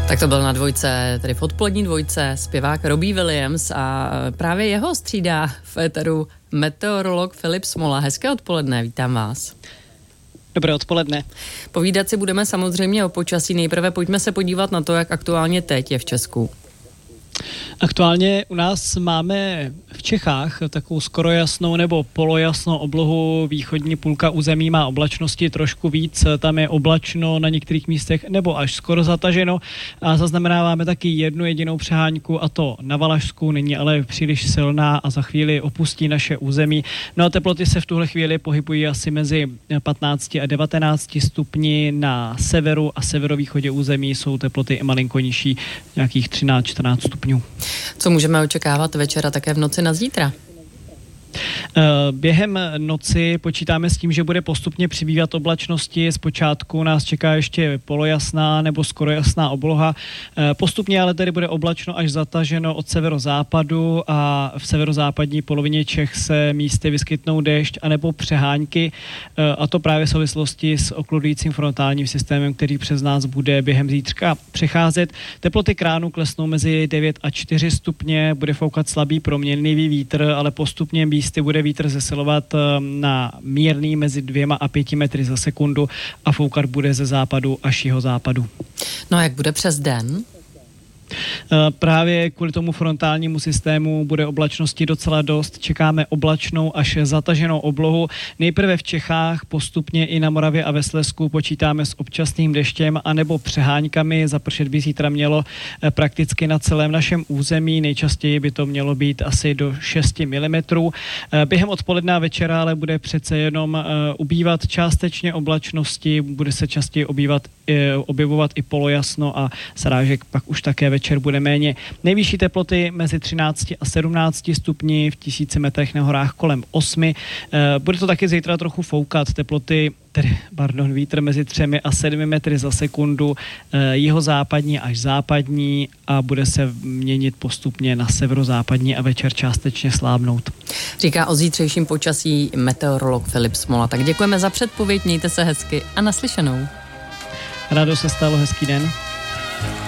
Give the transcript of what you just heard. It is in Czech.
Tak to byl na dvojce, tedy v odpolední dvojce, zpěvák Robbie Williams a právě jeho střídá v éteru meteorolog Filip Smola. Hezké odpoledne, vítám vás. Dobré odpoledne. Povídat si budeme samozřejmě o počasí. Nejprve pojďme se podívat na to, jak aktuálně teď je v Česku. Aktuálně u nás máme v Čechách takovou skoro jasnou nebo polojasnou oblohu. Východní půlka území má oblačnosti trošku víc, tam je oblačno na některých místech nebo až skoro zataženo a zaznamenáváme taky jednu jedinou přehánku, a to na Valašsku, není ale příliš silná a za chvíli opustí naše území. No a teploty se v tuhle chvíli pohybují asi mezi 15 a 19 stupni. Na severu a severovýchodě území jsou teploty i malinko nižší, nějakých 13-14 stupňů. Co můžeme očekávat večera také v noci na zítra? Během noci počítáme s tím, že bude postupně přibývat oblačnosti. Zpočátku nás čeká ještě polojasná nebo skoro jasná obloha. Postupně ale tedy bude oblačno až zataženo od severozápadu a v severozápadní polovině Čech se místy vyskytnou déšť anebo přehánky, a to právě v souvislosti s okludujícím frontálním systémem, který přes nás bude během zítřka přecházet. Teploty k ránu klesnou mezi 9 a 4 stupně, bude foukat slabý proměnlivý vítr, ale postupně místy bude vítr zesilovat na mírný mezi 2 a 5 metry za sekundu a foukat bude ze západu až jihozápadu. No a jak bude přes den? Právě kvůli tomu frontálnímu systému bude oblačnosti docela dost. Čekáme oblačnou až zataženou oblohu. Nejprve v Čechách, postupně i na Moravě a ve Slezsku počítáme s občasným deštěm anebo přeháňkami. Zapršet by zítra mělo prakticky na celém našem území. Nejčastěji by to mělo být asi do 6 mm. Během odpoledne a večera ale bude přece jenom ubývat částečně oblačnosti, bude se častěji objevovat i polojasno a srážek pak už také večer bude méně. Nejvyšší teploty mezi 13 a 17 stupni, v 1000 metrech na horách kolem 8. Bude to taky zítra trochu foukat. Vítr mezi 3 a 7 metry za sekundu, jihozápadní až západní a bude se měnit postupně na severozápadní a večer částečně slábnout. Říká o zítřejším počasí meteorolog Filip Smola. Tak děkujeme za předpověď, mějte se hezky a naslyšenou. Rádo se stalo, hezký den.